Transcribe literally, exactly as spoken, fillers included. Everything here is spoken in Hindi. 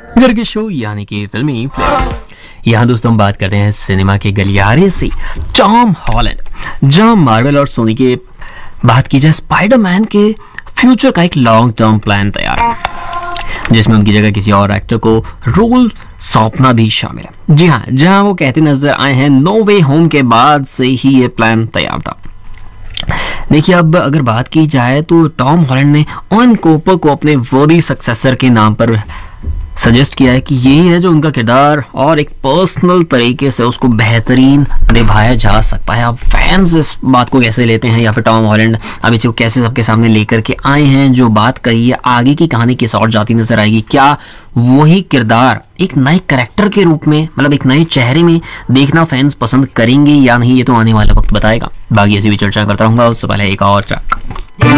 घर के शो यानी कि फिल्मी प्लेयर। यहाँ दोस्तों हम बात करते हैं सिनेमा के गलियारे से टॉम हॉलैंड। जहाँ मार्वल और सोनी के बात की जाए स्पाइडरमैन के फ्यूचर का एक लॉन्ग टर्म प्लान तैयार है, जिसमें उनकी जगह किसी और एक्टर को रोल सौंपना भी शामिल है। जी हाँ, जहां वो कहते नजर आए हैं नो वे होम के बाद से ही ये प्लान तैयार था। देखिए, अब अगर बात की जाए तो टॉम हॉलैंड ने ऑन कूपर को अपने वर्दी सक्सेसर के नाम पर सजेस्ट किया है कि यही है जो उनका किरदार और एक पर्सनल तरीके से उसको बेहतरीन निभाया जा सकता है। अब फैंस इस बात को कैसे लेते हैं, या फिर टॉम हॉलैंड अभी जो कैसे सबके सामने लेकर के आए हैं, जो बात कही है, आगे की कहानी किस और जाती नजर आएगी? क्या वही किरदार एक नए कैरेक्टर के रूप में, मतलब एक नए चेहरे में देखना फैंस पसंद करेंगे या नहीं, ये तो आने वाला वक्त बताएगा। बाकी ऐसी भी चर्चा करता रहूंगा। उससे पहले एक और ट्रैक